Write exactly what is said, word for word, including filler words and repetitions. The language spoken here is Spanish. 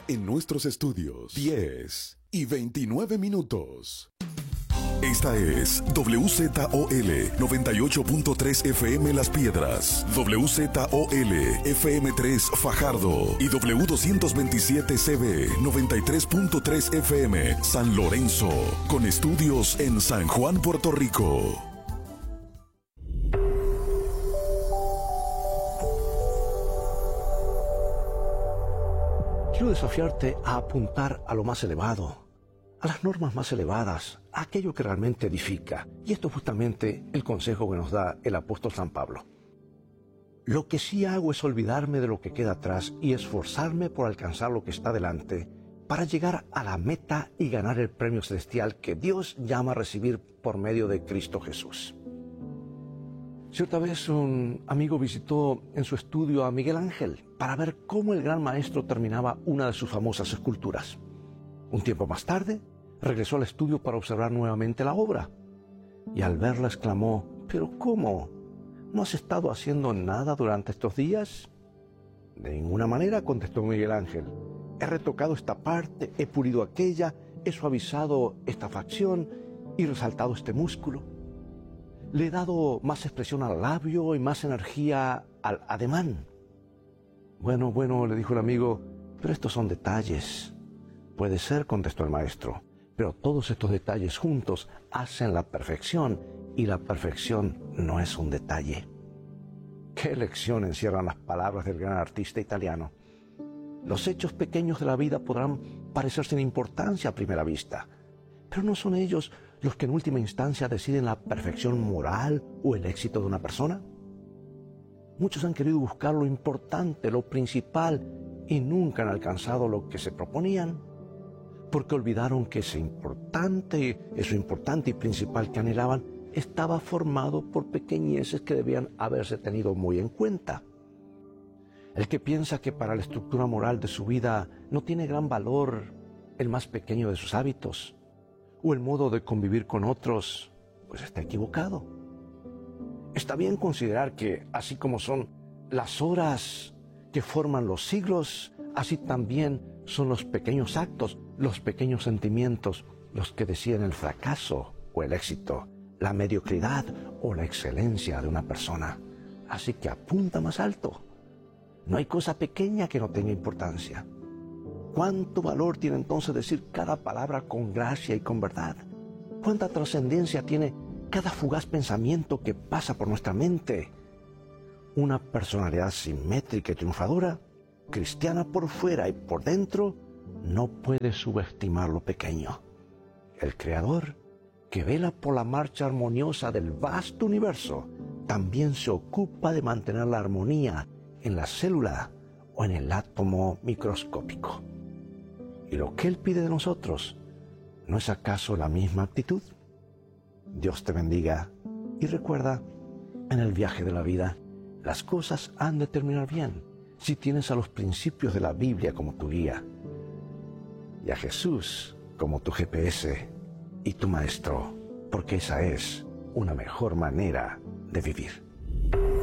en nuestros estudios. diez y veintinueve minutos. Esta es W Z O L noventa y ocho punto tres F M Las Piedras, W Z O L F M tres Fajardo y W doscientos veintisiete C B noventa y tres punto tres F M San Lorenzo, con estudios en San Juan, Puerto Rico. Quiero desafiarte a apuntar a lo más elevado, a las normas más elevadas, a aquello que realmente edifica. Y esto es justamente el consejo que nos da el apóstol San Pablo. Lo que sí hago es olvidarme de lo que queda atrás y esforzarme por alcanzar lo que está delante, para llegar a la meta y ganar el premio celestial que Dios llama a recibir por medio de Cristo Jesús. Cierta vez un amigo visitó en su estudio a Miguel Ángel para ver cómo el gran maestro terminaba una de sus famosas esculturas. Un tiempo más tarde, regresó al estudio para observar nuevamente la obra. Y al verla exclamó: ¿pero cómo? ¿No has estado haciendo nada durante estos días? De ninguna manera, contestó Miguel Ángel. He retocado esta parte, he pulido aquella, he suavizado esta facción y resaltado este músculo. Le he dado más expresión al labio y más energía al ademán. Bueno, bueno, le dijo el amigo, pero estos son detalles. Puede ser, contestó el maestro, pero todos estos detalles juntos hacen la perfección, y la perfección no es un detalle. ¿Qué lección encierran las palabras del gran artista italiano? Los hechos pequeños de la vida podrán parecer sin importancia a primera vista, pero no son ellos los que en última instancia deciden la perfección moral o el éxito de una persona. Muchos han querido buscar lo importante, lo principal, y nunca han alcanzado lo que se proponían, porque olvidaron que ese importante, eso importante y principal que anhelaban estaba formado por pequeñeces que debían haberse tenido muy en cuenta. El que piensa que para la estructura moral de su vida no tiene gran valor el más pequeño de sus hábitos, o el modo de convivir con otros, pues está equivocado. Está bien considerar que, así como son las horas que forman los siglos, así también son los pequeños actos, los pequeños sentimientos, los que deciden el fracaso o el éxito, la mediocridad o la excelencia de una persona. Así que apunta más alto. No hay cosa pequeña que no tenga importancia. ¿Cuánto valor tiene entonces decir cada palabra con gracia y con verdad? ¿Cuánta trascendencia tiene cada fugaz pensamiento que pasa por nuestra mente? Una personalidad simétrica y triunfadora, cristiana por fuera y por dentro, no puede subestimar lo pequeño. El Creador, que vela por la marcha armoniosa del vasto universo, también se ocupa de mantener la armonía en la célula o en el átomo microscópico. ¿Y lo que Él pide de nosotros no es acaso la misma actitud? Dios te bendiga y recuerda, en el viaje de la vida, las cosas han de terminar bien si tienes a los principios de la Biblia como tu guía y a Jesús como tu G P S y tu maestro, porque esa es una mejor manera de vivir.